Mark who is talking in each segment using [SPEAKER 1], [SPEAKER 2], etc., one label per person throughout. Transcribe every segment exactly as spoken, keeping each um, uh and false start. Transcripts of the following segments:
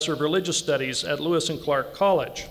[SPEAKER 1] of religious studies at Lewis and Clark College.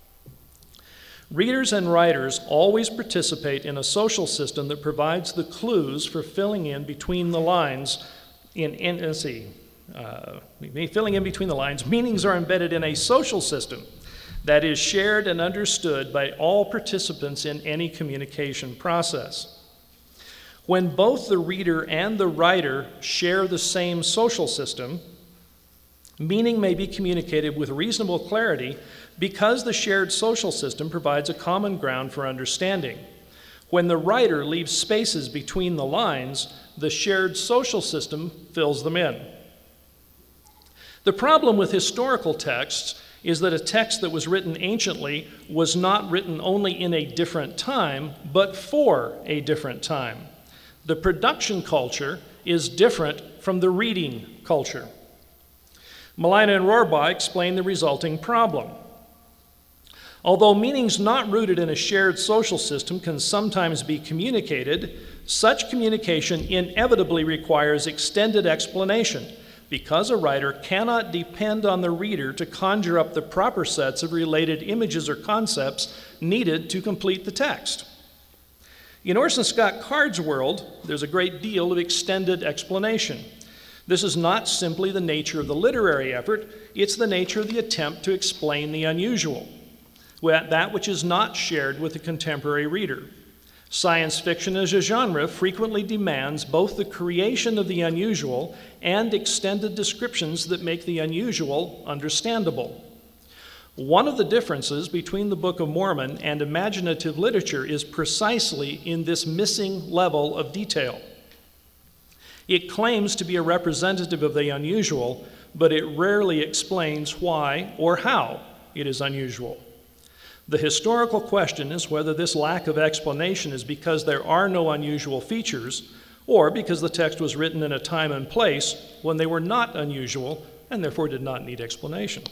[SPEAKER 1] Readers and writers always participate in a social system that provides the clues for filling in between the lines in, in let's see, uh, filling in between the lines. Meanings are embedded in a social system that is shared and understood by all participants in any communication process. When both the reader and the writer share the same social system, meaning may be communicated with reasonable clarity because the shared social system provides a common ground for understanding. When the writer leaves spaces between the lines, the shared social system fills them in. The problem with historical texts is that a text that was written anciently was not written only in a different time, but for a different time. The production culture is different from the reading culture. Malina and Rohrbaugh explain the resulting problem. Although meanings not rooted in a shared social system can sometimes be communicated, such communication inevitably requires extended explanation because a writer cannot depend on the reader to conjure up the proper sets of related images or concepts needed to complete the text. In Orson Scott Card's world, there's a great deal of extended explanation. This is not simply the nature of the literary effort, it's the nature of the attempt to explain the unusual, that which is not shared with the contemporary reader. Science fiction as a genre frequently demands both the creation of the unusual and extended descriptions that make the unusual understandable. One of the differences between the Book of Mormon and imaginative literature is precisely in this missing level of detail. It claims to be a representative of the unusual, but it rarely explains why or how it is unusual. The historical question is whether this lack of explanation is because there are no unusual features, or because the text was written in a time and place when they were not unusual and therefore did not need explanation.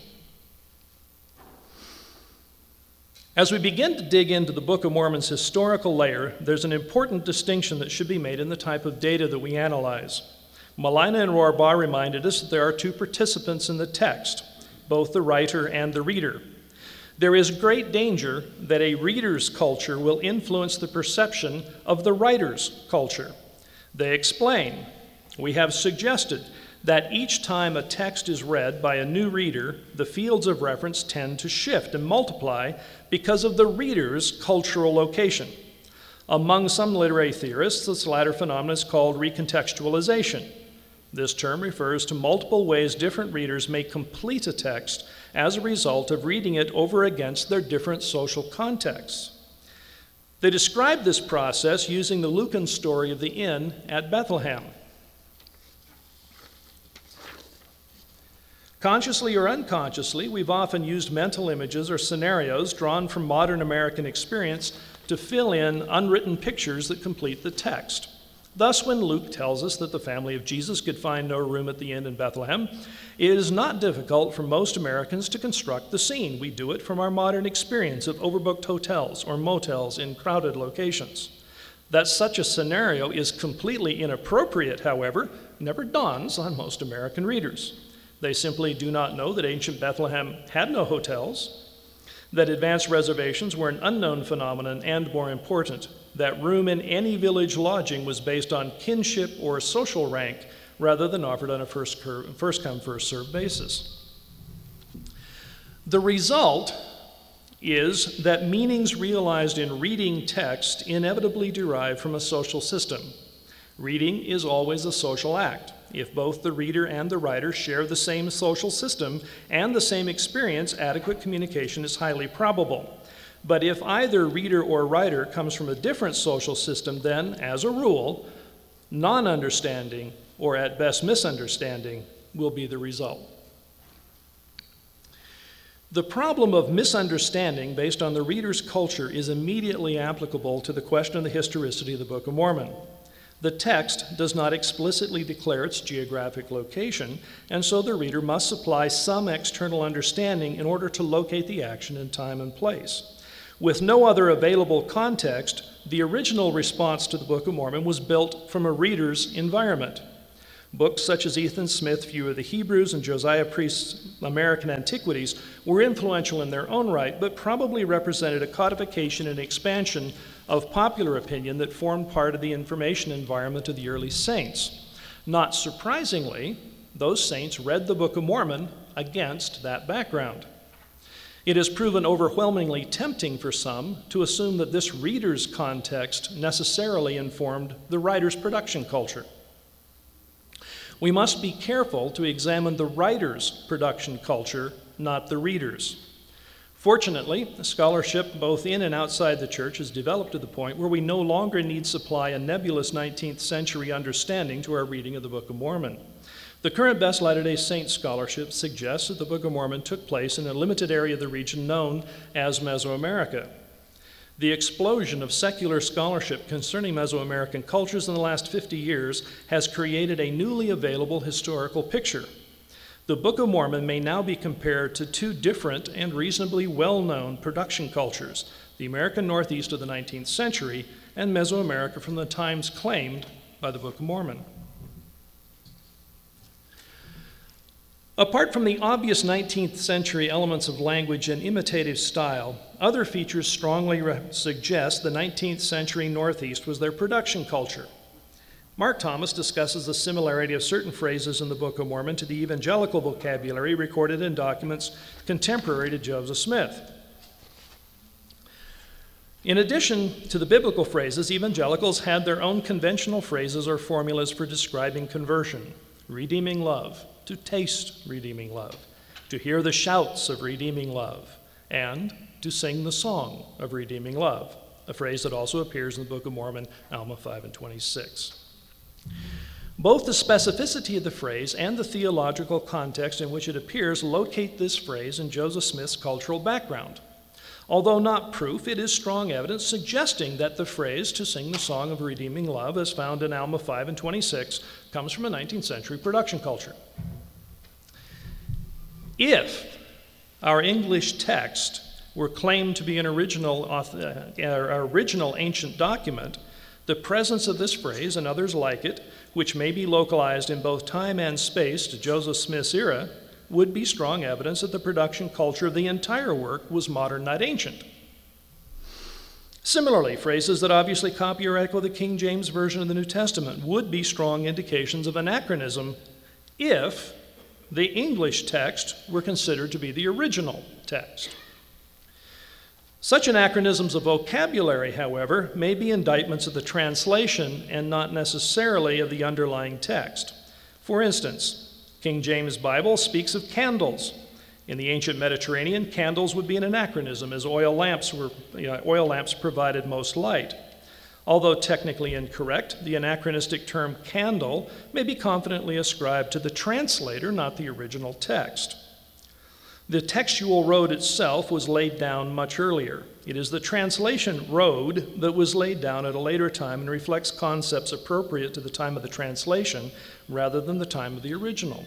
[SPEAKER 1] As we begin to dig into the Book of Mormon's historical layer, there's an important distinction that should be made in the type of data that we analyze. Malina and Rohrbaugh reminded us that there are two participants in the text, both the writer and the reader. There is great danger that a reader's culture will influence the perception of the writer's culture. They explain, we have suggested that each time a text is read by a new reader, the fields of reference tend to shift and multiply because of the reader's cultural location. Among some literary theorists, this latter phenomenon is called recontextualization. This term refers to multiple ways different readers may complete a text as a result of reading it over against their different social contexts. They describe this process using the Lucan story of the inn at Bethlehem. Consciously or unconsciously, we've often used mental images or scenarios drawn from modern American experience to fill in unwritten pictures that complete the text. Thus, when Luke tells us that the family of Jesus could find no room at the inn in Bethlehem, it is not difficult for most Americans to construct the scene. We do it from our modern experience of overbooked hotels or motels in crowded locations. That such a scenario is completely inappropriate, however, never dawns on most American readers. They simply do not know that ancient Bethlehem had no hotels, that advanced reservations were an unknown phenomenon, and more important, that room in any village lodging was based on kinship or social rank rather than offered on a first, cur- first come, first served basis. The result is that meanings realized in reading text inevitably derive from a social system. Reading is always a social act. If both the reader and the writer share the same social system and the same experience, adequate communication is highly probable. But if either reader or writer comes from a different social system, then, as a rule, non-understanding, or at best misunderstanding, will be the result. The problem of misunderstanding based on the reader's culture is immediately applicable to the question of the historicity of the Book of Mormon. The text does not explicitly declare its geographic location, and so the reader must supply some external understanding in order to locate the action in time and place. With no other available context, the original response to the Book of Mormon was built from a reader's environment. Books such as Ethan Smith's View of the Hebrews and Josiah Priest's American Antiquities were influential in their own right, but probably represented a codification and expansion of popular opinion that formed part of the information environment of the early saints. Not surprisingly, those saints read the Book of Mormon against that background. It has proven overwhelmingly tempting for some to assume that this reader's context necessarily informed the writer's production culture. We must be careful to examine the writer's production culture, not the reader's. Fortunately, scholarship both in and outside the church has developed to the point where we no longer need supply a nebulous nineteenth century understanding to our reading of the Book of Mormon. The current Best Latter-day Saints scholarship suggests that the Book of Mormon took place in a limited area of the region known as Mesoamerica. The explosion of secular scholarship concerning Mesoamerican cultures in the last fifty years has created a newly available historical picture. The Book of Mormon may now be compared to two different and reasonably well-known production cultures, the American Northeast of the nineteenth century and Mesoamerica from the times claimed by the Book of Mormon. Apart from the obvious nineteenth century elements of language and imitative style, other features strongly re- suggest the nineteenth century Northeast was their production culture. Mark Thomas discusses the similarity of certain phrases in the Book of Mormon to the evangelical vocabulary recorded in documents contemporary to Joseph Smith. In addition to the biblical phrases, evangelicals had their own conventional phrases or formulas for describing conversion: redeeming love, to taste redeeming love, to hear the shouts of redeeming love, and to sing the song of redeeming love, a phrase that also appears in the Book of Mormon, Alma five and twenty-six. Both the specificity of the phrase and the theological context in which it appears locate this phrase in Joseph Smith's cultural background. Although not proof, it is strong evidence suggesting that the phrase to sing the song of redeeming love, as found in Alma five and twenty-six, comes from a nineteenth century production culture. If our English text were claimed to be an original, uh, original ancient document, the presence of this phrase and others like it, which may be localized in both time and space to Joseph Smith's era, would be strong evidence that the production culture of the entire work was modern, not ancient. Similarly, phrases that obviously copy or echo the King James Version of the New Testament would be strong indications of anachronism if the English text were considered to be the original text. Such anachronisms of vocabulary, however, may be indictments of the translation and not necessarily of the underlying text. For instance, King James Bible speaks of candles. In the ancient Mediterranean, candles would be an anachronism, as oil lamps were, you know, oil lamps provided most light. Although technically incorrect, the anachronistic term candle may be confidently ascribed to the translator, not the original text. The textual road itself was laid down much earlier. It is the translation road that was laid down at a later time and reflects concepts appropriate to the time of the translation rather than the time of the original.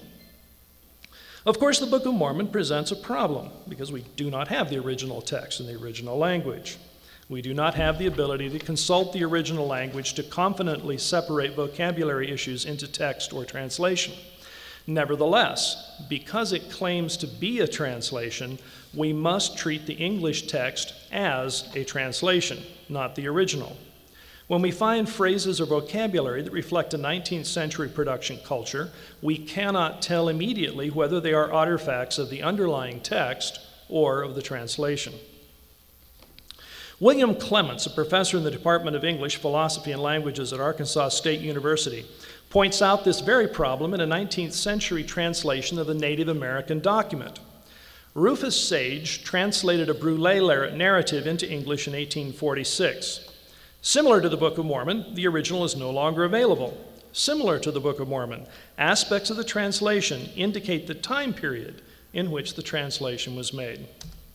[SPEAKER 1] Of course, the Book of Mormon presents a problem because we do not have the original text in the original language. We do not have the ability to consult the original language to confidently separate vocabulary issues into text or translation. Nevertheless, because it claims to be a translation, we must treat the English text as a translation, not the original. When we find phrases or vocabulary that reflect a nineteenth century production culture, we cannot tell immediately whether they are artifacts of the underlying text or of the translation. William Clements, a professor in the Department of English, Philosophy, and Languages at Arkansas State University, points out this very problem in a nineteenth century translation of the Native American document. Rufus Sage translated a Brule narrative into English in eighteen forty-six. Similar to the Book of Mormon, the original is no longer available. Similar to the Book of Mormon, aspects of the translation indicate the time period in which the translation was made.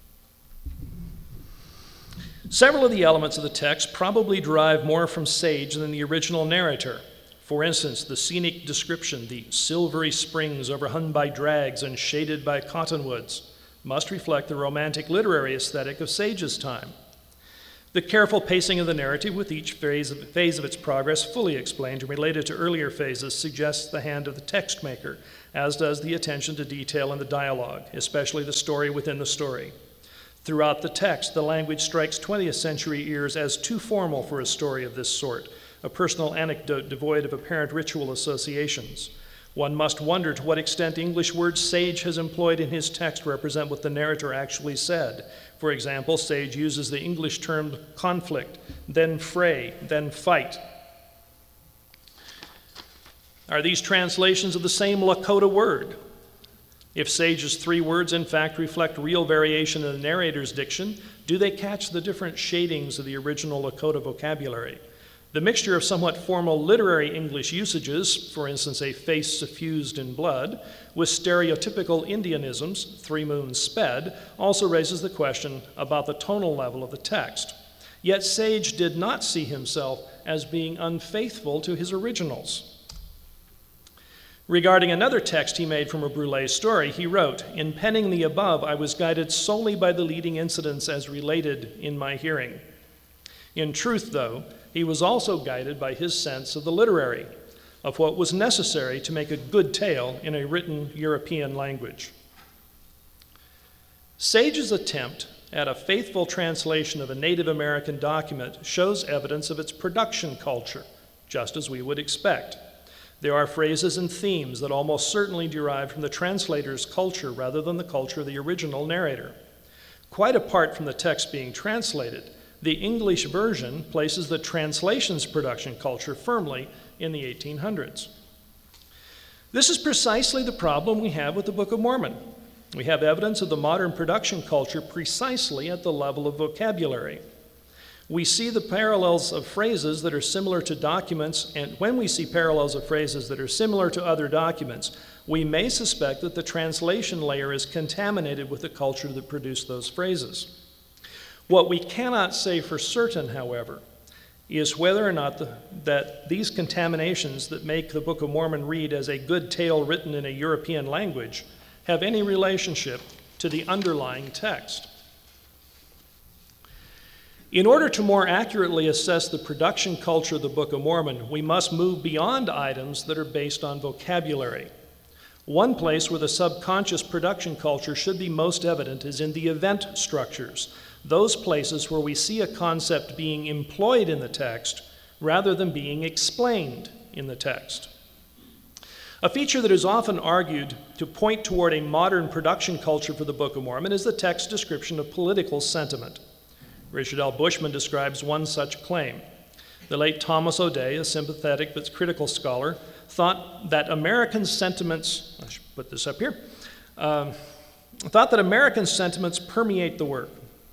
[SPEAKER 1] Several of the elements of the text probably derive more from Sage than the original narrator. For instance, the scenic description, the silvery springs overhung by drags and shaded by cottonwoods, must reflect the romantic literary aesthetic of Sage's time. The careful pacing of the narrative with each phase of, phase of its progress fully explained and related to earlier phases suggests the hand of the text maker, as does the attention to detail in the dialogue, especially the story within the story. Throughout the text, the language strikes twentieth century ears as too formal for a story of this sort, a personal anecdote devoid of apparent ritual associations. One must wonder to what extent English words Sage has employed in his text represent what the narrator actually said. For example, Sage uses the English term conflict, then fray, then fight. Are these translations of the same Lakota word? If Sage's three words in fact reflect real variation in the narrator's diction, do they catch the different shadings of the original Lakota vocabulary? The mixture of somewhat formal literary English usages, for instance, a face suffused in blood, with stereotypical Indianisms, three moons sped, also raises the question about the tonal level of the text. Yet Sage did not see himself as being unfaithful to his originals. Regarding another text he made from a Brûlé story, he wrote, "In penning the above, I was guided solely by the leading incidents as related in my hearing." In truth, though, he was also guided by his sense of the literary, of what was necessary to make a good tale in a written European language. Sage's attempt at a faithful translation of a Native American document shows evidence of its production culture, just as we would expect. There are phrases and themes that almost certainly derive from the translator's culture rather than the culture of the original narrator. Quite apart from the text being translated, the English version places the translation's production culture firmly in the eighteen hundreds. This is precisely the problem we have with the Book of Mormon. We have evidence of the modern production culture precisely at the level of vocabulary. We see the parallels of phrases that are similar to documents, and when we see parallels of phrases that are similar to other documents, we may suspect that the translation layer is contaminated with the culture that produced those phrases. What we cannot say for certain, however, is whether or not the, that these contaminations that make the Book of Mormon read as a good tale written in a European language have any relationship to the underlying text. In order to more accurately assess the production culture of the Book of Mormon, we must move beyond items that are based on vocabulary. One place where the subconscious production culture should be most evident is in the event structures, those places where we see a concept being employed in the text rather than being explained in the text. A feature that is often argued to point toward a modern production culture for the Book of Mormon is the text's description of political sentiment. Richard L. Bushman describes one such claim. The late Thomas O'Day, a sympathetic but critical scholar, thought that American sentiments, I should put this up here, uh, thought that American sentiments permeate the work.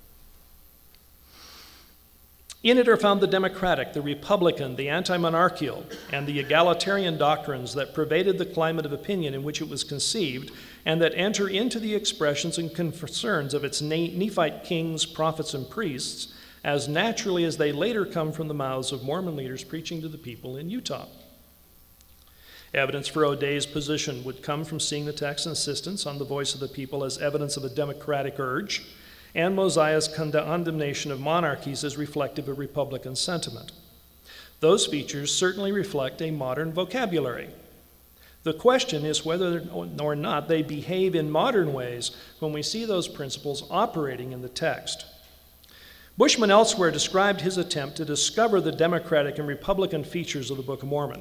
[SPEAKER 1] In it are found the democratic, the republican, the anti-monarchical, and the egalitarian doctrines that pervaded the climate of opinion in which it was conceived, and that enter into the expressions and concerns of its Nephite kings, prophets, and priests, as naturally as they later come from the mouths of Mormon leaders preaching to the people in Utah. Evidence for O'Day's position would come from seeing the text's insistence on the voice of the people as evidence of a democratic urge, and Mosiah's condemnation of monarchies as reflective of Republican sentiment. Those features certainly reflect a modern vocabulary. The question is whether or not they behave in modern ways when we see those principles operating in the text. Bushman elsewhere described his attempt to discover the democratic and republican features of the Book of Mormon.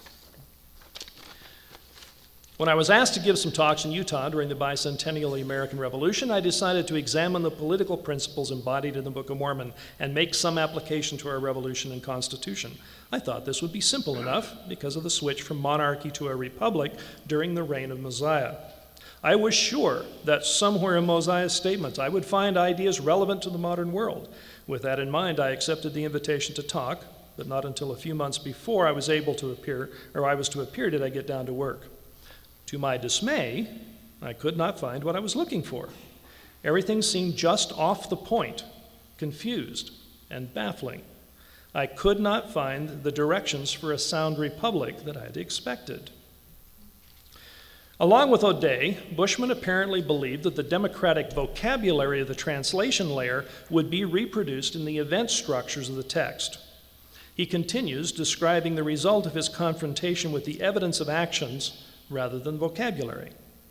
[SPEAKER 1] When I was asked to give some talks in Utah during the bicentennial of the American Revolution, I decided to examine the political principles embodied in the Book of Mormon and make some application to our revolution and constitution. I thought this would be simple enough because of the switch from monarchy to a republic during the reign of Mosiah. I was sure that somewhere in Mosiah's statements I would find ideas relevant to the modern world. With that in mind, I accepted the invitation to talk, but not until a few months before I was able to appear, or I was to appear, did I get down to work. To my dismay, I could not find what I was looking for. Everything seemed just off the point, confused, and baffling. I could not find the directions for a sound republic that I had expected. Along with O'Day, Bushman apparently believed that the democratic vocabulary of the translation layer would be reproduced in the event structures of the text. He continues, describing the result of his confrontation with the evidence of actions rather than vocabulary.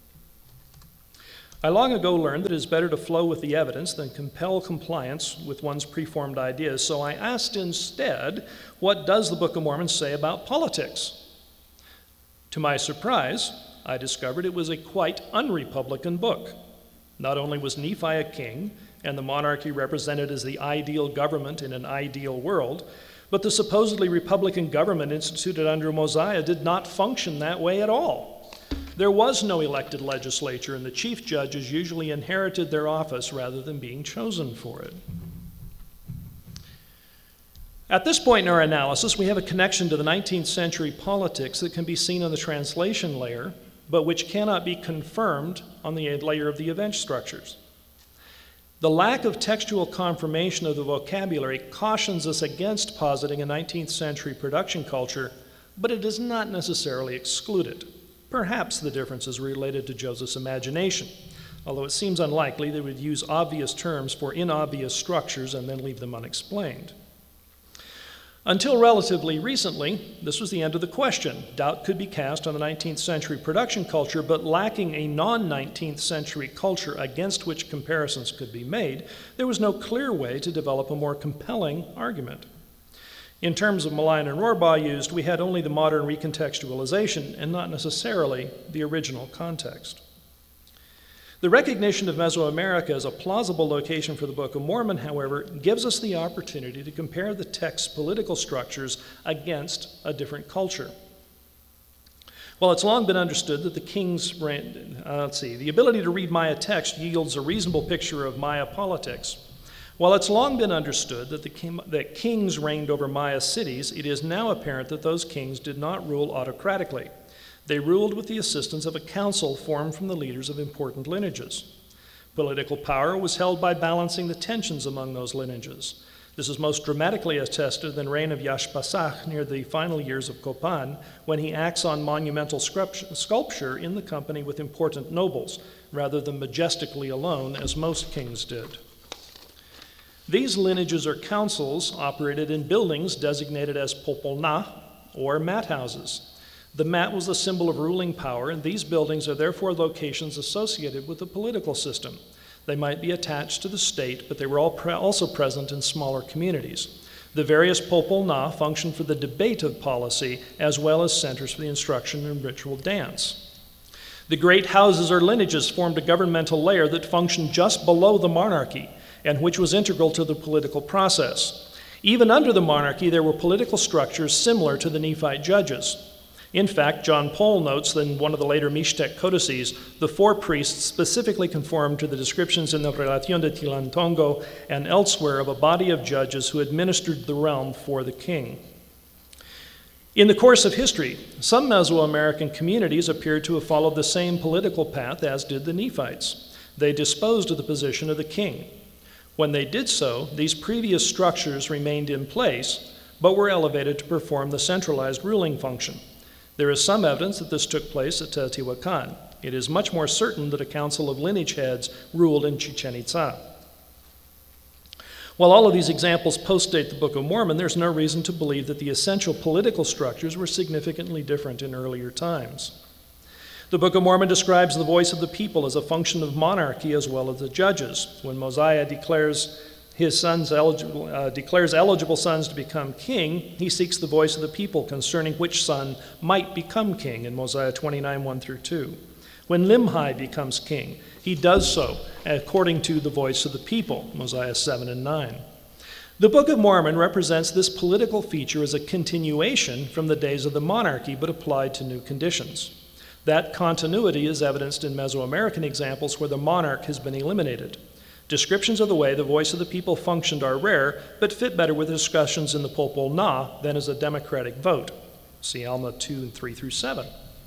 [SPEAKER 1] I long ago learned that it is better to flow with the evidence than compel compliance with one's preformed ideas, so I asked instead, what does the Book of Mormon say about politics? To my surprise, I discovered it was a quite unrepublican book. Not only was Nephi a king, and the monarchy represented as the ideal government in an ideal world, but the supposedly republican government instituted under Mosiah did not function that way at all. There was no elected legislature, and the chief judges usually inherited their office rather than being chosen for it. At this point in our analysis, we have a connection to the nineteenth century politics that can be seen on the translation layer, but which cannot be confirmed on the layer of the event structures. The lack of textual confirmation of the vocabulary cautions us against positing a nineteenth century production culture, but it does not necessarily exclude it. Perhaps the difference is related to Joseph's imagination, although it seems unlikely they would use obvious terms for inobvious structures and then leave them unexplained. Until relatively recently, this was the end of the question. Doubt could be cast on the nineteenth century production culture, but lacking a non-nineteenth century culture against which comparisons could be made, there was no clear way to develop a more compelling argument. In terms of Malayan and Rorbaugh used, we had only the modern recontextualization and not necessarily the original context. The recognition of Mesoamerica as a plausible location for the Book of Mormon, however, gives us the opportunity to compare the text's political structures against a different culture. While it's long been understood that the king's reign, uh, let's see, the ability to read Maya text yields a reasonable picture of Maya politics. While it's long been understood that, the king, that kings reigned over Maya cities, it is now apparent that those kings did not rule autocratically. They ruled with the assistance of a council formed from the leaders of important lineages. Political power was held by balancing the tensions among those lineages. This is most dramatically attested in the reign of Yashpasach near the final years of Copan, when he acts on monumental sculpture in the company with important nobles, rather than majestically alone, as most kings did. These lineages or councils operated in buildings designated as popolna, or mat houses. The mat was the symbol of ruling power, and these buildings are therefore locations associated with the political system. They might be attached to the state, but they were all pre- also present in smaller communities. The various popolna functioned for the debate of policy, as well as centers for the instruction in ritual dance. The great houses or lineages formed a governmental layer that functioned just below the monarchy, and which was integral to the political process. Even under the monarchy, there were political structures similar to the Nephite judges. In fact, John Pohl notes that in one of the later Mixtec codices, the four priests specifically conformed to the descriptions in the Relación de Tilantongo and elsewhere of a body of judges who administered the realm for the king. In the course of history, some Mesoamerican communities appeared to have followed the same political path as did the Nephites. They disposed of the position of the king. When they did so, these previous structures remained in place, but were elevated to perform the centralized ruling function. There is some evidence that this took place at Teotihuacan. It is much more certain that a council of lineage heads ruled in Chichen Itza. While all of these examples postdate the Book of Mormon, there's no reason to believe that the essential political structures were significantly different in earlier times. The Book of Mormon describes the voice of the people as a function of monarchy as well as the judges. When Mosiah declares his sons eligible, uh, declares eligible sons to become king, he seeks the voice of the people concerning which son might become king in Mosiah twenty-nine, one through two. When Limhi becomes king, he does so according to the voice of the people, Mosiah seven and nine. The Book of Mormon represents this political feature as a continuation from the days of the monarchy, but applied to new conditions. That continuity is evidenced in Mesoamerican examples where the monarch has been eliminated. Descriptions of the way the voice of the people functioned are rare, but fit better with discussions in the Popol Na than as a democratic vote. See Alma two, three through seven.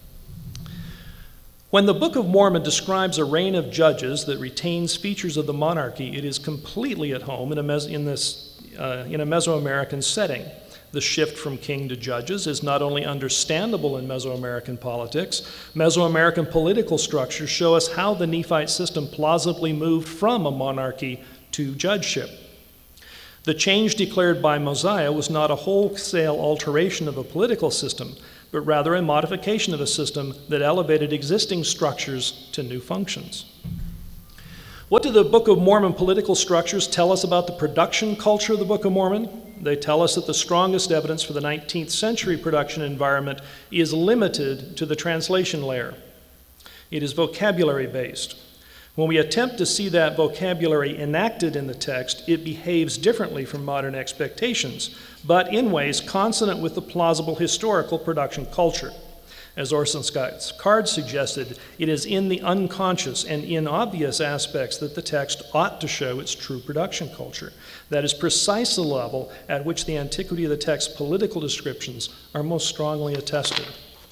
[SPEAKER 1] When the Book of Mormon describes a reign of judges that retains features of the monarchy, it is completely at home in a, Mes- in this, uh, in a Mesoamerican setting. The shift from king to judges is not only understandable in Mesoamerican politics, Mesoamerican political structures show us how the Nephite system plausibly moved from a monarchy to judgeship. The change declared by Mosiah was not a wholesale alteration of a political system, but rather a modification of a system that elevated existing structures to new functions. What do the Book of Mormon political structures tell us about the production culture of the Book of Mormon? They tell us that the strongest evidence for the nineteenth century production environment is limited to the translation layer. It is vocabulary based. When we attempt to see that vocabulary enacted in the text, it behaves differently from modern expectations, but in ways consonant with the plausible historical production culture. As Orson Scott Card suggested, it is in the unconscious and inobvious aspects that the text ought to show its true production culture. That is precisely the level at which the antiquity of the text's political descriptions are most strongly attested.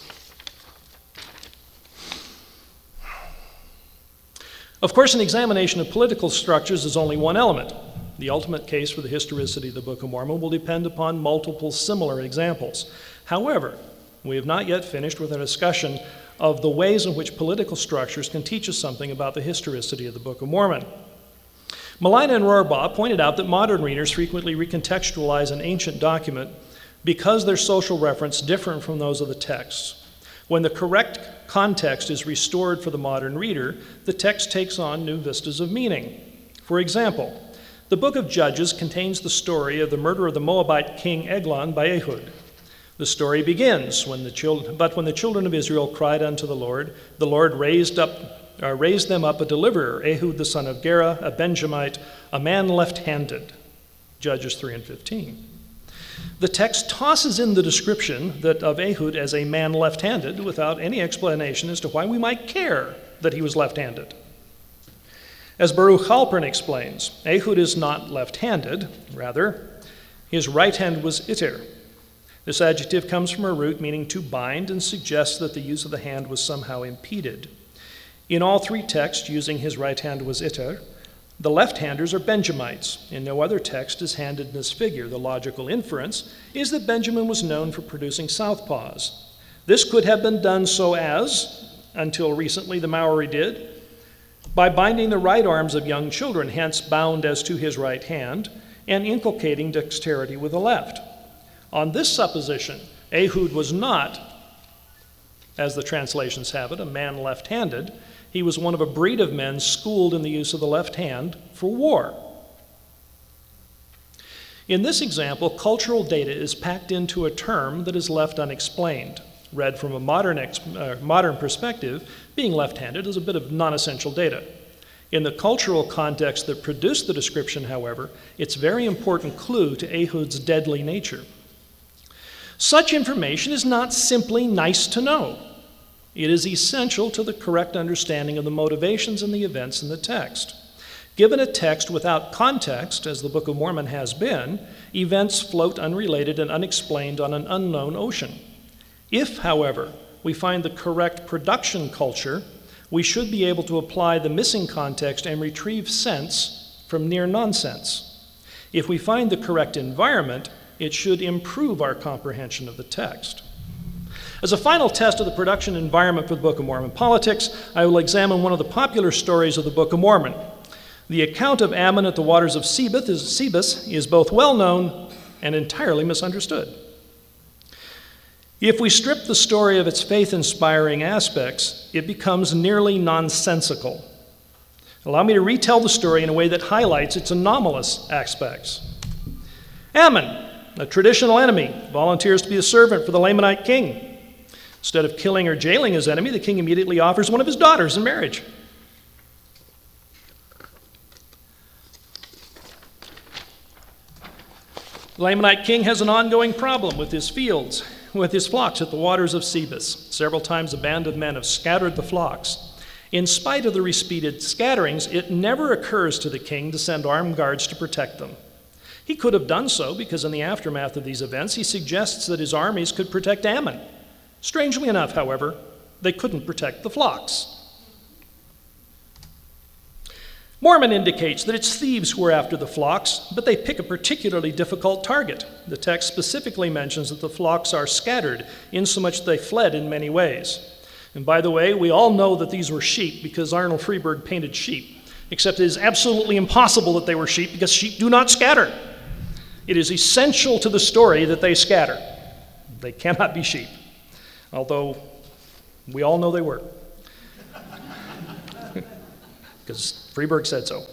[SPEAKER 1] Of course, an examination of political structures is only one element. The ultimate case for the historicity of the Book of Mormon will depend upon multiple similar examples. However, we have not yet finished with a discussion of the ways in which political structures can teach us something about the historicity of the Book of Mormon. Malina and Rohrbaugh pointed out that modern readers frequently recontextualize an ancient document because their social reference differ from those of the texts. When the correct context is restored for the modern reader, the text takes on new vistas of meaning. For example, the book of Judges contains the story of the murder of the Moabite king Eglon by Ehud. The story begins, when the children, but when the children of Israel cried unto the Lord, the Lord raised up, uh, raised them up a deliverer, Ehud the son of Gera, a Benjamite, a man left-handed. Judges three and fifteen. The text tosses in the description that of Ehud as a man left-handed without any explanation as to why we might care that he was left-handed. As Baruch Halpern explains, Ehud is not left-handed, rather, his right hand was iter. This adjective comes from a root meaning to bind and suggests that the use of the hand was somehow impeded. In all three texts using his right hand was iter, the left-handers are Benjamites. In no other text is handedness figure. The logical inference is that Benjamin was known for producing southpaws. This could have been done so as, until recently the Maori did, by binding the right arms of young children, hence bound as to his right hand, and inculcating dexterity with the left. On this supposition, Ehud was not, as the translations have it, a man left-handed. He was one of a breed of men schooled in the use of the left hand for war. In this example, cultural data is packed into a term that is left unexplained. Read from a modern, exp- uh, modern perspective, being left-handed is a bit of non-essential data. In the cultural context that produced the description, however, it's a very important clue to Ehud's deadly nature. Such information is not simply nice to know. It is essential to the correct understanding of the motivations and the events in the text. Given a text without context, as the Book of Mormon has been, events float unrelated and unexplained on an unknown ocean. If, however, we find the correct production culture, we should be able to apply the missing context and retrieve sense from near nonsense. If we find the correct environment, it should improve our comprehension of the text. As a final test of the production environment for the Book of Mormon politics, I will examine one of the popular stories of the Book of Mormon. The account of Ammon at the waters of Sebus is, Sebus is both well known and entirely misunderstood. If we strip the story of its faith-inspiring aspects, it becomes nearly nonsensical. Allow me to retell the story in a way that highlights its anomalous aspects. Ammon, a traditional enemy, volunteers to be a servant for the Lamanite king. Instead of killing or jailing his enemy, the king immediately offers one of his daughters in marriage. The Lamanite king has an ongoing problem with his fields, with his flocks at the waters of Sebus. Several times a band of men have scattered the flocks. In spite of the repeated scatterings, it never occurs to the king to send armed guards to protect them. He could have done so because in the aftermath of these events, he suggests that his armies could protect Ammon. Strangely enough, however, they couldn't protect the flocks. Mormon indicates that it's thieves who are after the flocks, but they pick a particularly difficult target. The text specifically mentions that the flocks are scattered, insomuch they fled in many ways. And by the way, we all know that these were sheep because Arnold Freeberg painted sheep, except it is absolutely impossible that they were sheep because sheep do not scatter. It is essential to the story that they scatter. They cannot be sheep, although we all know they were, because Freeberg said so.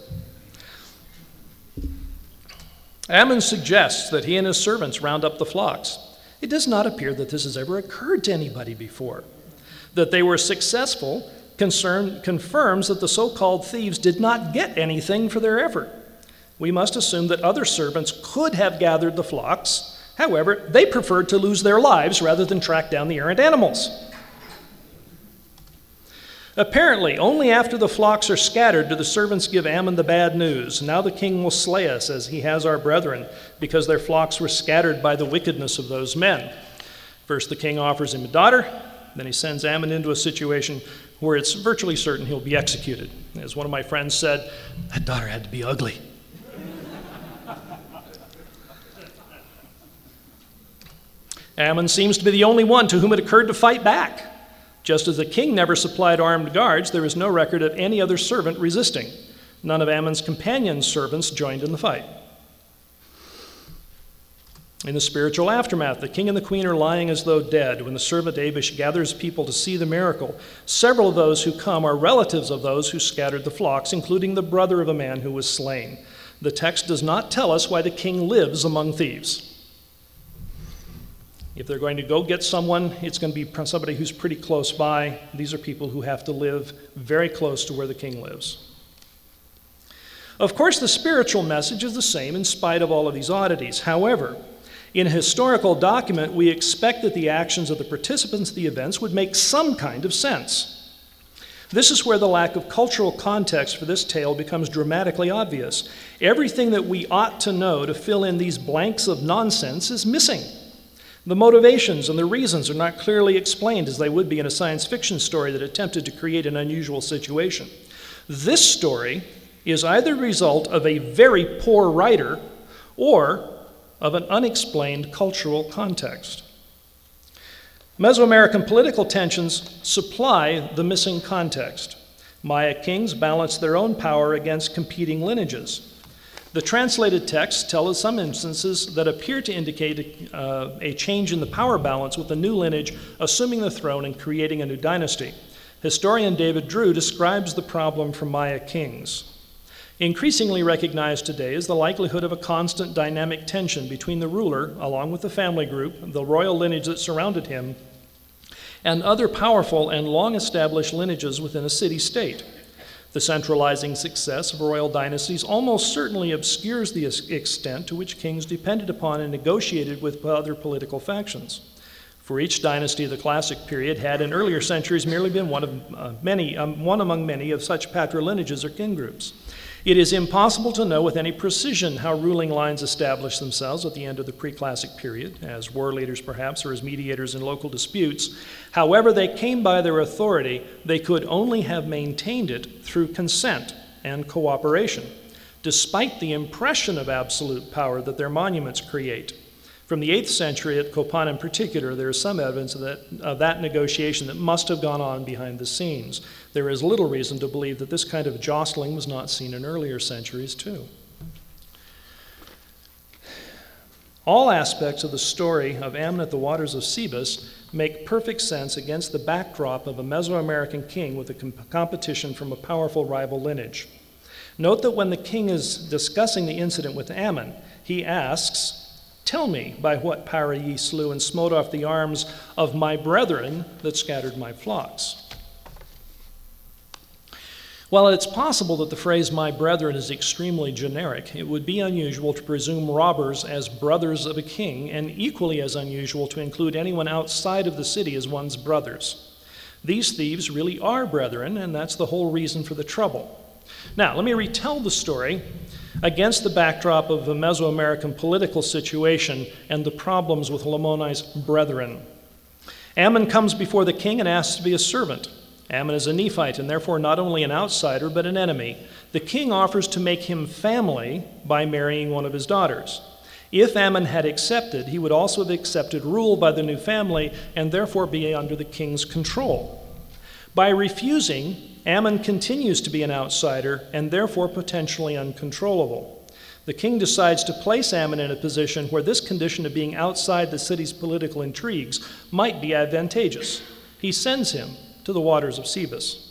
[SPEAKER 1] Ammon suggests that he and his servants round up the flocks. It does not appear that this has ever occurred to anybody before. That they were successful concern, confirms that the so-called thieves did not get anything for their effort. We must assume that other servants could have gathered the flocks. However, they preferred to lose their lives rather than track down the errant animals. Apparently, only after the flocks are scattered do the servants give Ammon the bad news. Now the king will slay us as he has our brethren, because their flocks were scattered by the wickedness of those men. First, the king offers him a daughter. Then he sends Ammon into a situation where it's virtually certain he'll be executed. As one of my friends said, that daughter had to be ugly. Ammon seems to be the only one to whom it occurred to fight back. Just as the king never supplied armed guards, there is no record of any other servant resisting. None of Ammon's companion servants joined in the fight. In the spiritual aftermath, the king and the queen are lying as though dead. When the servant Abish gathers people to see the miracle, several of those who come are relatives of those who scattered the flocks, including the brother of a man who was slain. The text does not tell us why the king lives among thieves. If they're going to go get someone, it's going to be somebody who's pretty close by. These are people who have to live very close to where the king lives. Of course, the spiritual message is the same in spite of all of these oddities. However, in a historical document, we expect that the actions of the participants of the events would make some kind of sense. This is where the lack of cultural context for this tale becomes dramatically obvious. Everything that we ought to know to fill in these blanks of nonsense is missing. The motivations and the reasons are not clearly explained as they would be in a science fiction story that attempted to create an unusual situation. This story is either the result of a very poor writer or of an unexplained cultural context. Mesoamerican political tensions supply the missing context. Maya kings balance their own power against competing lineages. The translated texts tell of some instances that appear to indicate uh, a change in the power balance with the new lineage assuming the throne and creating a new dynasty. Historian David Drew describes the problem for Maya kings. Increasingly recognized today is the likelihood of a constant dynamic tension between the ruler, along with the family group, the royal lineage that surrounded him, and other powerful and long-established lineages within a city-state. The centralizing success of royal dynasties almost certainly obscures the extent to which kings depended upon and negotiated with other political factions. For each dynasty of the classic period had in earlier centuries merely been one of uh, many, um, one among many of such patrilineages or king groups. It is impossible to know with any precision how ruling lines established themselves at the end of the pre-classic period, as war leaders perhaps, or as mediators in local disputes. However they came by their authority, they could only have maintained it through consent and cooperation, despite the impression of absolute power that their monuments create. From the eighth century at Copan in particular, there is some evidence of that, of that negotiation that must have gone on behind the scenes. There is little reason to believe that this kind of jostling was not seen in earlier centuries too. All aspects of the story of Ammon at the waters of Sebus make perfect sense against the backdrop of a Mesoamerican king with a comp- competition from a powerful rival lineage. Note that when the king is discussing the incident with Ammon, he asks, "Tell me by what power ye slew and smote off the arms of my brethren that scattered my flocks." While it's possible that the phrase "my brethren" is extremely generic, it would be unusual to presume robbers as brothers of a king, and equally as unusual to include anyone outside of the city as one's brothers. These thieves really are brethren, and that's the whole reason for the trouble. Now, let me retell the story against the backdrop of the Mesoamerican political situation and the problems with Lamoni's brethren. Ammon comes before the king and asks to be a servant. Ammon is a Nephite and therefore not only an outsider but an enemy. the king offers to make him family by marrying one of his daughters. If Ammon had accepted, he would also have accepted rule by the new family and therefore be under the king's control. By refusing, Ammon continues to be an outsider and therefore potentially uncontrollable. The king decides to place Ammon in a position where this condition of being outside the city's political intrigues might be advantageous. He sends him to the waters of Sebus.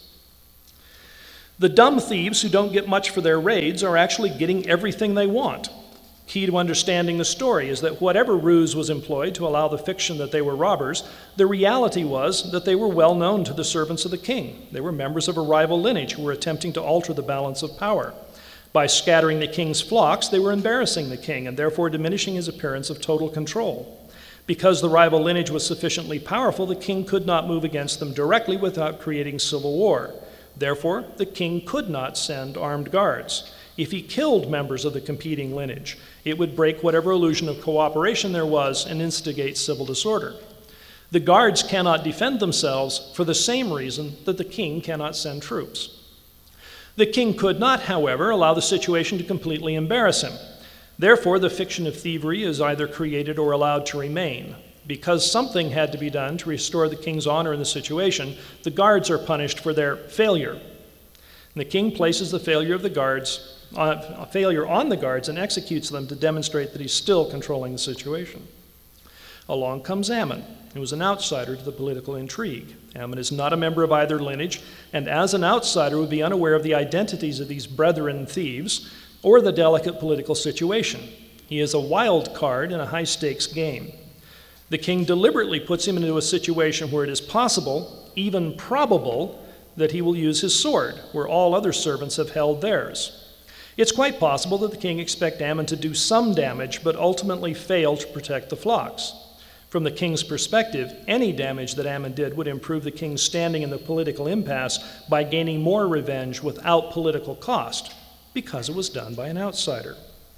[SPEAKER 1] The dumb thieves who don't get much for their raids are actually getting everything they want. Key to understanding the story is that whatever ruse was employed to allow the fiction that they were robbers, the reality was that they were well known to the servants of the king. They were members of a rival lineage who were attempting to alter the balance of power. By scattering the king's flocks, they were embarrassing the king and therefore diminishing his appearance of total control. Because the rival lineage was sufficiently powerful, the king could not move against them directly without creating civil war. Therefore, the king could not send armed guards. If he killed members of the competing lineage, it would break whatever illusion of cooperation there was and instigate civil disorder. The guards cannot defend themselves for the same reason that the king cannot send troops. The king could not, however, allow the situation to completely embarrass him. Therefore, the fiction of thievery is either created or allowed to remain. Because something had to be done to restore the king's honor in the situation, the guards are punished for their failure. And the king places the failure of the guards, uh, failure on the guards and executes them to demonstrate that he's still controlling the situation. Along comes Ammon, who is an outsider to the political intrigue. Ammon is not a member of either lineage, and as an outsider would be unaware of the identities of these brethren thieves or the delicate political situation. He is a wild card in a high-stakes game. The king deliberately puts him into a situation where it is possible, even probable, that he will use his sword, where all other servants have held theirs. It's quite possible that the king expects Ammon to do some damage, but ultimately fail to protect the flocks. From the king's perspective, any damage that Ammon did would improve the king's standing in the political impasse by gaining more revenge without political cost, because it was done by an outsider.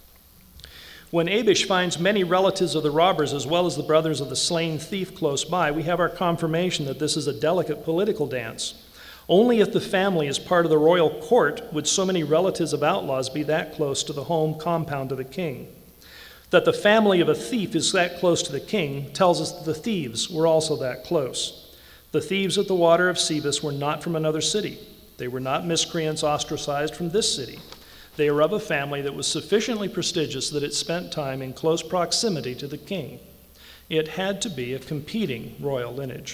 [SPEAKER 1] When Abish finds many relatives of the robbers as well as the brothers of the slain thief close by, we have our confirmation that this is a delicate political dance. Only if the family is part of the royal court would so many relatives of outlaws be that close to the home compound of the king. That the family of a thief is that close to the king tells us that the thieves were also that close. The thieves at the water of Sebus were not from another city. They were not miscreants ostracized from this city. They were of a family that was sufficiently prestigious that it spent time in close proximity to the king. It had to be a competing royal lineage.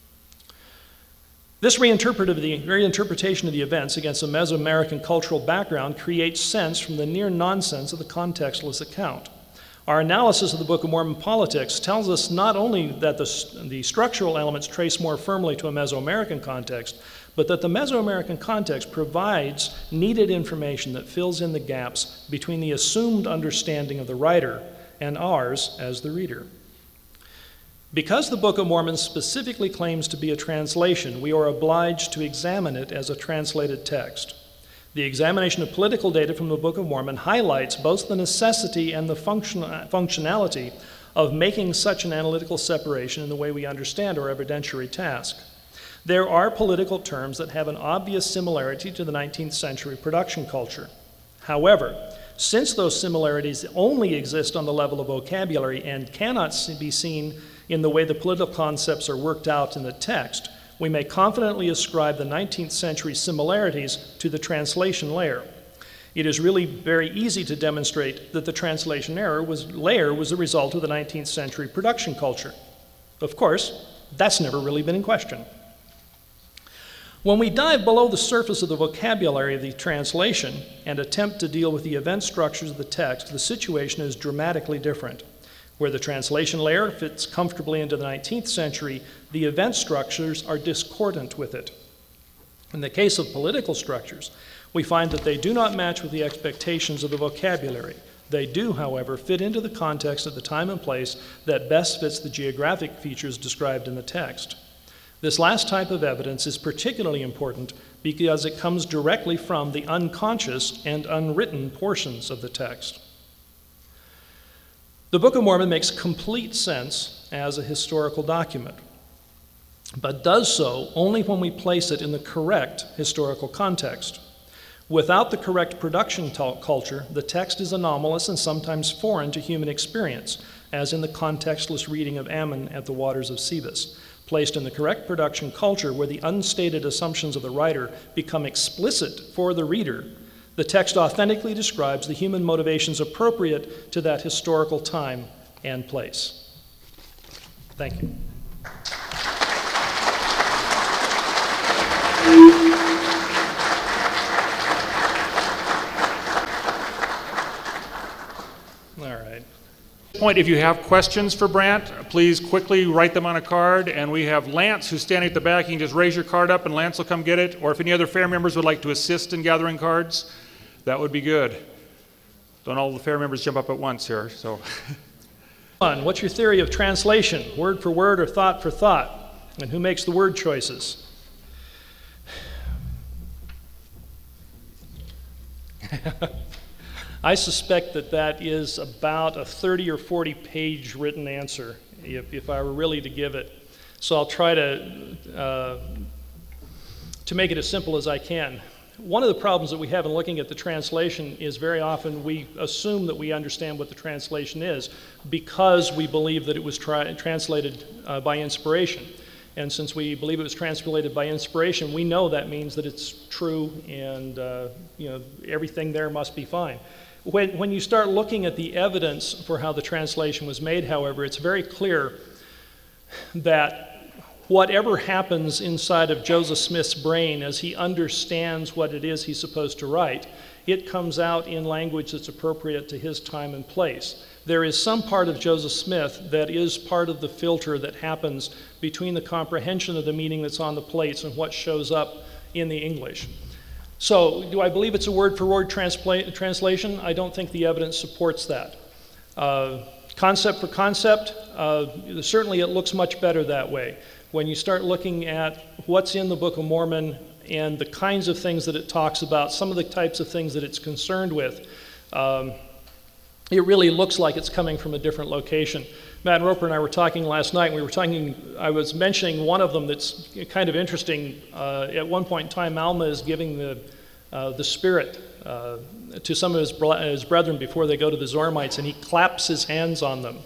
[SPEAKER 1] This reinterpret of the, reinterpretation of the events against a Mesoamerican cultural background creates sense from the near nonsense of the contextless account. Our analysis of the Book of Mormon politics tells us not only that the, the structural elements trace more firmly to a Mesoamerican context, but that the Mesoamerican context provides needed information that fills in the gaps between the assumed understanding of the writer and ours as the reader. Because the Book of Mormon specifically claims to be a translation, we are obliged to examine it as a translated text. The examination of political data from the Book of Mormon highlights both the necessity and the function, functionality of making such an analytical separation in the way we understand our evidentiary task. There are political terms that have an obvious similarity to the nineteenth century production culture. However, since those similarities only exist on the level of vocabulary and cannot be seen in the way the political concepts are worked out in the text, we may confidently ascribe the nineteenth century similarities to the translation layer. It is really very easy to demonstrate that the translation error was, layer was the result of the nineteenth century production culture. Of course, that's never really been in question. When we dive below the surface of the vocabulary of the translation and attempt to deal with the event structures of the text, the situation is dramatically different. Where the translation layer fits comfortably into the nineteenth century, the event structures are discordant with it. In the case of political structures, we find that they do not match with the expectations of the vocabulary. They do, however, fit into the context of the time and place that best fits the geographic features described in the text. This last type of evidence is particularly important because it comes directly from the unconscious and unwritten portions of the text. The Book of Mormon makes complete sense as a historical document, but does so only when we place it in the correct historical context. Without the correct production t- culture, the text is anomalous and sometimes foreign to human experience, as in the contextless reading of Ammon at the waters of Sebus. Placed in the correct production culture, where the unstated assumptions of the writer become explicit for the reader, the text authentically describes the human motivations appropriate to that historical time and place. Thank you. All right.
[SPEAKER 2] Point, if you have questions for Brant, please quickly write them on a card, and we have Lance who's standing at the back. You can just raise your card up and Lance will come get it, or if any other fair members would like to assist in gathering cards, that would be good. Don't all the fair members jump up at once here. So,
[SPEAKER 1] what's your theory of translation, word for word or thought for thought, and who makes the word choices? I suspect that that is about a thirty or forty page written answer, if, if I were really to give it. So I'll try to, uh, to make it as simple as I can. One of the problems that we have in looking at the translation is very often we assume that we understand what the translation is because we believe that it was tra- translated uh, by inspiration. And since we believe it was translated by inspiration, we know that means that it's true and uh, you know, everything there must be fine. When, when you start looking at the evidence for how the translation was made, however, it's very clear that whatever happens inside of Joseph Smith's brain as he understands what it is he's supposed to write, it comes out in language that's appropriate to his time and place. There is some part of Joseph Smith that is part of the filter that happens between the comprehension of the meaning that's on the plates and what shows up in the English. So, do I believe it's a word-for-word transla- translation? I don't think the evidence supports that. Uh, concept for concept, uh, certainly it looks much better that way. When you start looking at what's in the Book of Mormon and the kinds of things that it talks about, some of the types of things that it's concerned with, um, it really looks like it's coming from a different location. Matt Roper and I were talking last night, and we were talking, I was mentioning one of them that's kind of interesting. Uh, at one point in time, Alma is giving the, uh, the Spirit uh, to some of his, his brethren before they go to the Zoramites, and he claps his hands on them.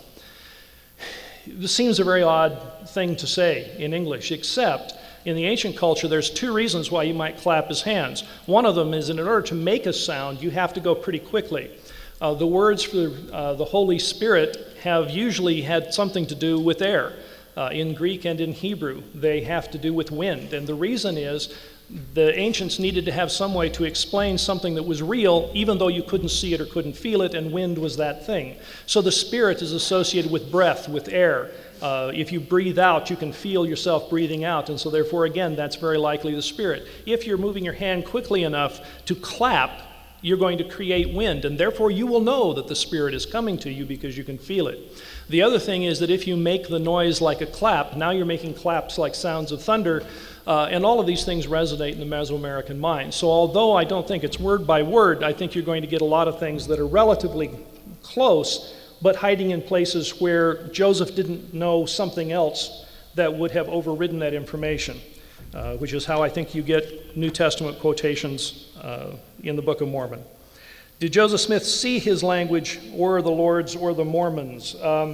[SPEAKER 1] This seems a very odd thing to say in English, except in the ancient culture, there's two reasons why you might clap his hands. One of them is in order to make a sound, you have to go pretty quickly. Uh, the words for uh, the Holy Spirit have usually had something to do with air. Uh, in Greek and in Hebrew, they have to do with wind. And the reason is the ancients needed to have some way to explain something that was real, even though you couldn't see it or couldn't feel it, and wind was that thing. So the Spirit is associated with breath, with air. Uh, if you breathe out, you can feel yourself breathing out, and so therefore, again, that's very likely the Spirit. If you're moving your hand quickly enough to clap, you're going to create wind, and therefore you will know that the Spirit is coming to you because you can feel it. The other thing is that if you make the noise like a clap, now you're making claps like sounds of thunder, uh, and all of these things resonate in the Mesoamerican mind. So although I don't think it's word by word, I think you're going to get a lot of things that are relatively close, but hiding in places where Joseph didn't know something else that would have overridden that information, uh, which is how I think you get New Testament quotations uh, in the Book of Mormon. Did Joseph Smith see his language or the Lord's or the Mormons? Um,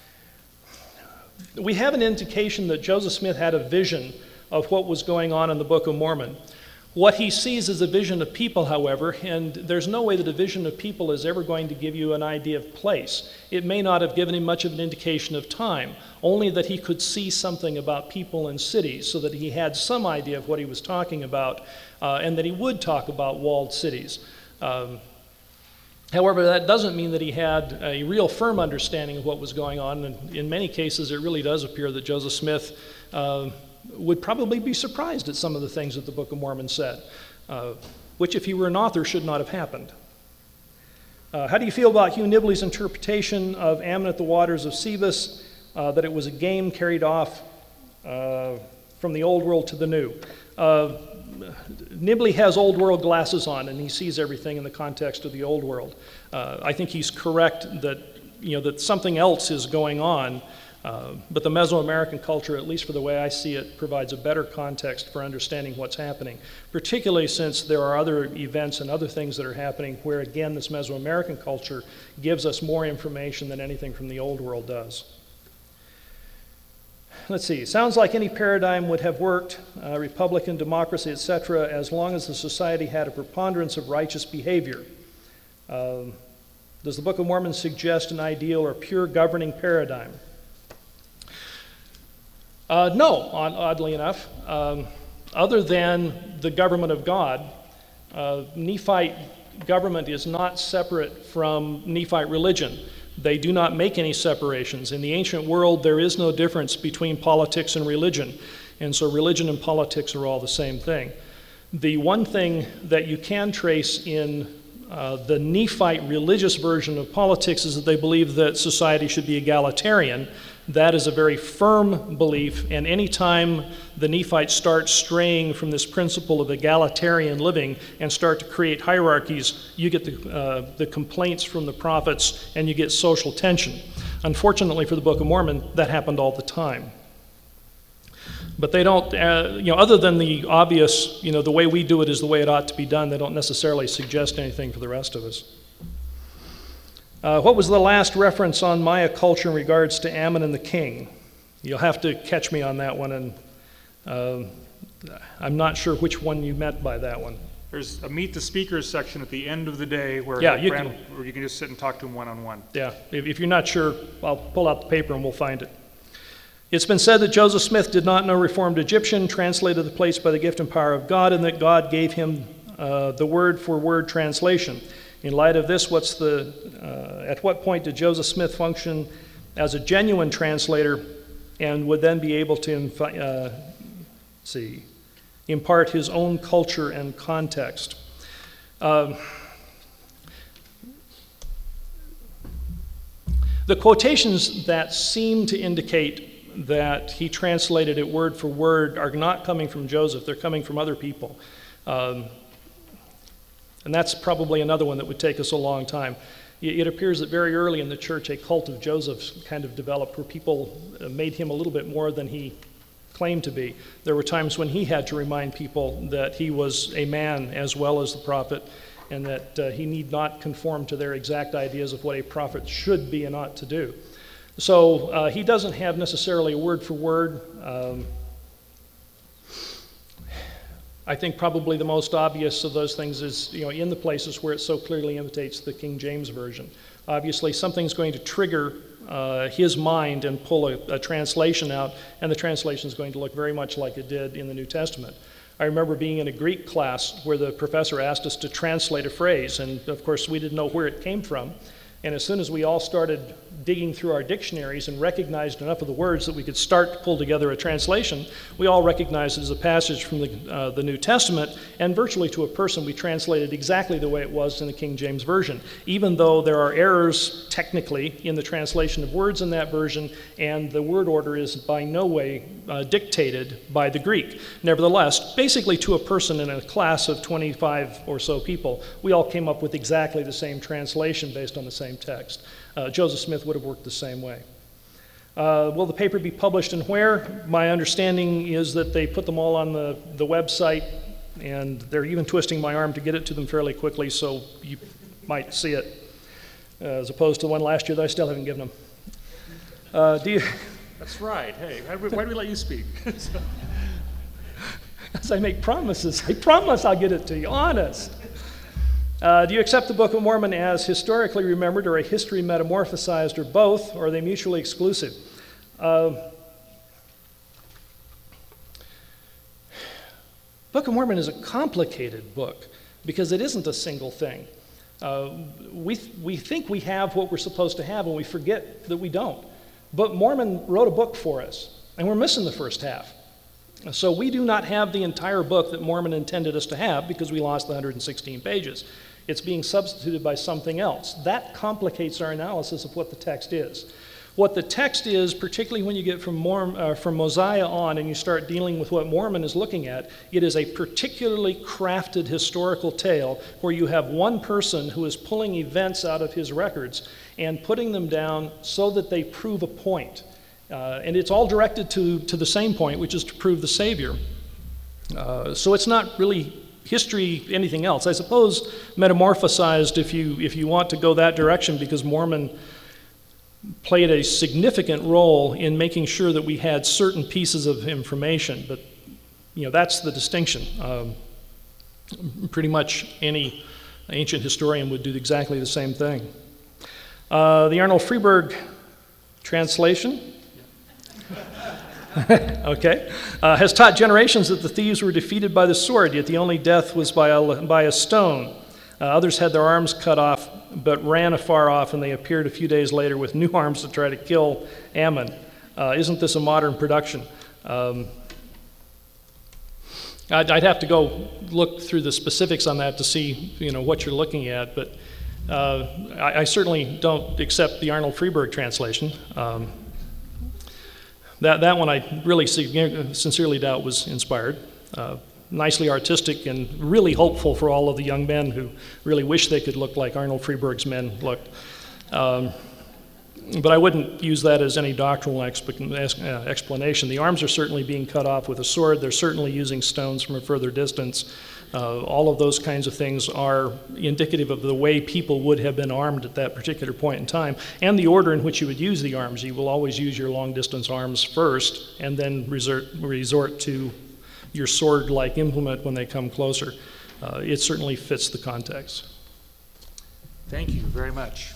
[SPEAKER 1] we have an indication that Joseph Smith had a vision of what was going on in the Book of Mormon. What he sees is a vision of people, however, and there's no way that a vision of people is ever going to give you an idea of place. It may not have given him much of an indication of time, only that he could see something about people and cities, so that he had some idea of what he was talking about, uh, and that he would talk about walled cities. Um, However, that doesn't mean that he had a real firm understanding of what was going on, and in many cases it really does appear that Joseph Smith uh, would probably be surprised at some of the things that the Book of Mormon said, uh, which if he were an author should not have happened. Uh, how do you feel about Hugh Nibley's interpretation of Ammon at the waters of Sebus, uh, that it was a game carried off uh, from the old world to the new? Uh, Nibley has old world glasses on, and he sees everything in the context of the old world. Uh, I think he's correct that you know that something else is going on, Uh, but the Mesoamerican culture, at least for the way I see it, provides a better context for understanding what's happening, particularly since there are other events and other things that are happening where, again, this Mesoamerican culture gives us more information than anything from the Old World does. Let's see, sounds like any paradigm would have worked, uh, Republican, democracy, et cetera, as long as the society had a preponderance of righteous behavior. Um, does the Book of Mormon suggest an ideal or pure governing paradigm? Uh, no, oddly enough. Um, other than the government of God, uh, Nephite government is not separate from Nephite religion. They do not make any separations. In the ancient world, there is no difference between politics and religion, and so religion and politics are all the same thing. The one thing that you can trace in uh, the Nephite religious version of politics is that they believe that society should be egalitarian. That is a very firm belief, and any time the Nephites start straying from this principle of egalitarian living and start to create hierarchies, you get the, uh, the complaints from the prophets and you get social tension. Unfortunately for the Book of Mormon, that happened all the time. But they don't, uh, you know, other than the obvious, you know, the way we do it is the way it ought to be done, they don't necessarily suggest anything for the rest of us. Uh, what was the last reference on Maya culture in regards to Ammon and the king? You'll have to catch me on that one, and uh, I'm not sure which one you meant by that one.
[SPEAKER 2] There's a Meet the Speakers section at the end of the day where,
[SPEAKER 1] yeah, you
[SPEAKER 2] Brand,
[SPEAKER 1] can,
[SPEAKER 2] where you can just sit and talk to them one-on-one.
[SPEAKER 1] Yeah, if, if you're not sure, I'll pull out the paper and we'll find it. It's been said that Joseph Smith did not know Reformed Egyptian, translated the place by the gift and power of God, and that God gave him uh, the word-for-word translation. In light of this, what's the, uh, at what point did Joseph Smith function as a genuine translator and would then be able to uh, see, impart his own culture and context? Um, the quotations that seem to indicate that he translated it word for word are not coming from Joseph, they're coming from other people. Um, And that's probably another one that would take us a long time. It appears that very early in the church, a cult of Joseph kind of developed where people made him a little bit more than he claimed to be. There were times when he had to remind people that he was a man as well as the prophet, and that uh, he need not conform to their exact ideas of what a prophet should be and ought to do. So uh, he doesn't have necessarily a word for word. Um, I think probably the most obvious of those things is, you know, in the places where it so clearly imitates the King James Version. Obviously, something's going to trigger uh, his mind and pull a, a translation out, and the translation is going to look very much like it did in the New Testament. I remember being in a Greek class where the professor asked us to translate a phrase, and of course we didn't know where it came from. And as soon as we all started digging through our dictionaries and recognized enough of the words that we could start to pull together a translation, we all recognized it as a passage from the, uh, the New Testament, and virtually to a person we translated exactly the way it was in the King James Version, even though there are errors technically in the translation of words in that version, and the word order is by no way uh, dictated by the Greek. Nevertheless, basically to a person in a class of twenty-five or so people, we all came up with exactly the same translation based on the same text. Uh, Joseph Smith would have worked the same way. Uh, will the paper be published and where? My understanding is that they put them all on the, the website, and they're even twisting my arm to get it to them fairly quickly, so you might see it, uh, as opposed to the one last year that I still haven't given them. Uh, do you?
[SPEAKER 2] That's right. Hey, why did we, why did we let you speak?
[SPEAKER 1] As I make promises, I promise I'll get it to you, honest. Uh, do you accept the Book of Mormon as historically remembered or a history metamorphosized or both, or are they mutually exclusive? Uh, Book of Mormon is a complicated book because it isn't a single thing. Uh, we, th- we think we have what we're supposed to have and we forget that we don't. But Mormon wrote a book for us, and we're missing the first half. So we do not have the entire book that Mormon intended us to have because we lost the one hundred sixteen pages. It's being substituted by something else. That complicates our analysis of what the text is. What the text is, particularly when you get from, Mormon, uh, from Mosiah on and you start dealing with what Mormon is looking at, it is a particularly crafted historical tale where you have one person who is pulling events out of his records and putting them down so that they prove a point. Uh, and it's all directed to, to the same point, which is to prove the Savior. Uh, so it's not really history, anything else. I suppose metamorphosized, if you, if you want to go that direction, because Mormon played a significant role in making sure that we had certain pieces of information. But, you know, that's the distinction. Um, pretty much any ancient historian would do exactly the same thing. Uh, the Arnold Freeberg translation, okay, uh, has taught generations that the thieves were defeated by the sword, yet the only death was by a, by a stone. Uh, others had their arms cut off, but ran afar off, and they appeared a few days later with new arms to try to kill Ammon. Uh, isn't this a modern production? Um, I'd, I'd have to go look through the specifics on that to see, you know, what you're looking at, but uh, I, I certainly don't accept the Arnold Freeberg translation. Um, that, that one I really sincerely doubt was inspired. Uh, nicely artistic and really hopeful for all of the young men who really wish they could look like Arnold Freeberg's men looked. Um, but I wouldn't use that as any doctrinal exp- uh, explanation. The arms are certainly being cut off with a sword. They're certainly using stones from a further distance. Uh, all of those kinds of things are indicative of the way people would have been armed at that particular point in time, and the order in which you would use the arms. You will always use your long-distance arms first, and then resort, resort to your sword-like implement when they come closer. Uh, it certainly fits the context.
[SPEAKER 2] Thank you very much.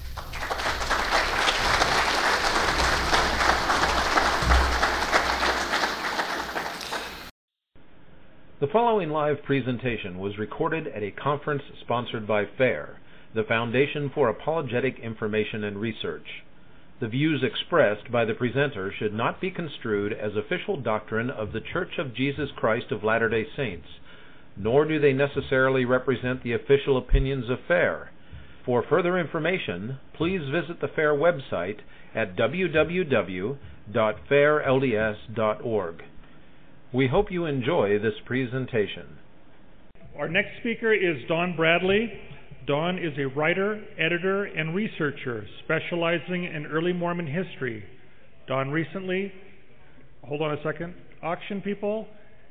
[SPEAKER 3] The following live presentation was recorded at a conference sponsored by FAIR, the Foundation for Apologetic Information and Research. The views expressed by the presenter should not be construed as official doctrine of The Church of Jesus Christ of Latter-day Saints, nor do they necessarily represent the official opinions of FAIR. For further information, please visit the FAIR website at w w w dot fair l d s dot org. We hope you enjoy this presentation.
[SPEAKER 2] Our next speaker is Don Bradley. Don is a writer, editor, and researcher specializing in early Mormon history. Don recently, hold on a second, auction people.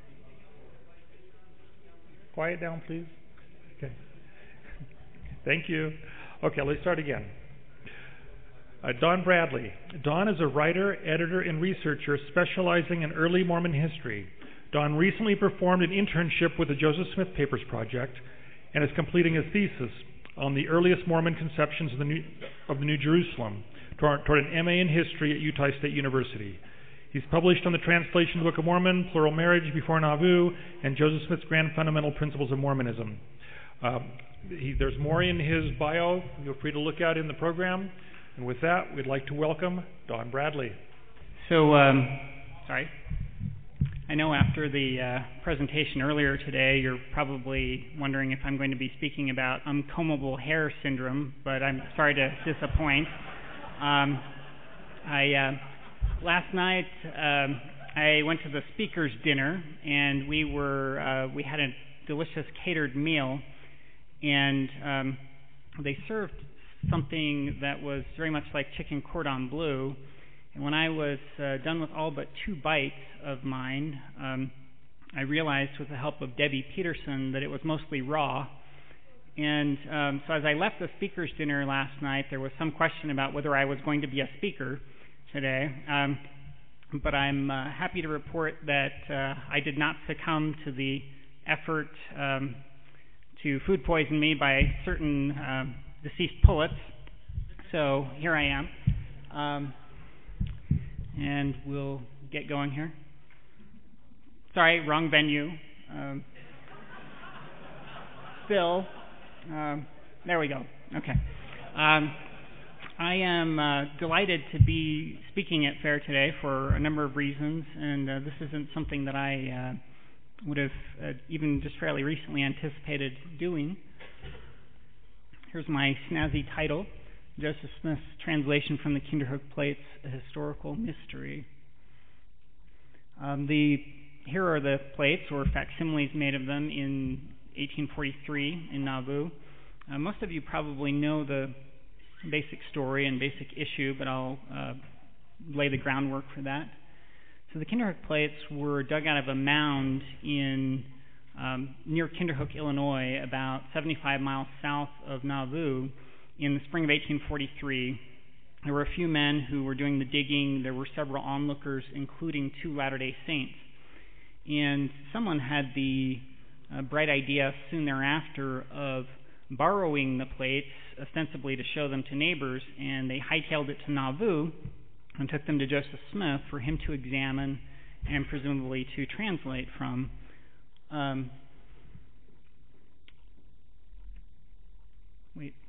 [SPEAKER 2] Quiet down, please. Okay. Thank you. Okay, let's start again. Uh, Don Bradley. Don is a writer, editor, and researcher specializing in early Mormon history. Don recently performed an internship with the Joseph Smith Papers Project and is completing his thesis on the earliest Mormon conceptions of the New, of the New Jerusalem toward, toward an M A in history at Utah State University. He's published on the translation of the Book of Mormon, Plural Marriage Before Nauvoo, and Joseph Smith's Grand Fundamental Principles of Mormonism. Um, he, there's more in his bio. Feel free to look out in the program. And with that, we'd like to welcome Don Bradley.
[SPEAKER 4] So, um, sorry. I know after the uh, presentation earlier today, you're probably wondering if I'm going to be speaking about uncombable hair syndrome, but I'm sorry to disappoint. Um, I uh, last night um, I went to the speakers' dinner, and we were uh, we had a delicious catered meal, and um, they served something that was very much like chicken cordon bleu. And when I was uh, done with all but two bites of mine, um, I realized with the help of Debbie Peterson that it was mostly raw. And um, so as I left the speakers' dinner last night, there was some question about whether I was going to be a speaker today. Um, but I'm uh, happy to report that uh, I did not succumb to the effort um, to food poison me by certain um, deceased poets. So here I am. Um, and we'll get going here. Sorry, wrong venue. Um, Phil. Um, there we go. Okay. Um, I am uh, delighted to be speaking at FAIR today for a number of reasons, and uh, this isn't something that I uh, would have uh, even just fairly recently anticipated doing. Here's my snazzy title, Joseph Smith's Translation from the Kinderhook Plates, A Historical Mystery. Um, the here are the plates, or facsimiles made of them, in eighteen forty-three in Nauvoo. Uh, most of you probably know the basic story and basic issue, but I'll uh, lay the groundwork for that. So the Kinderhook plates were dug out of a mound in um, near Kinderhook, Illinois, about seventy-five miles south of Nauvoo, in the spring of eighteen forty-three. There were a few men who were doing the digging. There were several onlookers, including two Latter-day Saints. And someone had the uh, bright idea soon thereafter of borrowing the plates, ostensibly to show them to neighbors, and they hightailed it to Nauvoo and took them to Joseph Smith for him to examine and presumably to translate from. Um, wait.